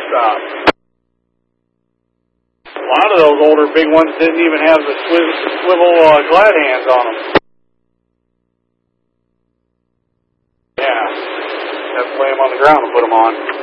stop. A lot of those older big ones didn't even have the swivel glad hands on them. Yeah, have to lay them on the ground and put them on.